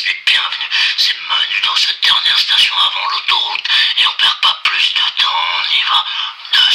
suis le bienvenu. C'est Manu dans cette dernière station avant l'autoroute et on perd pas plus de temps, on y va.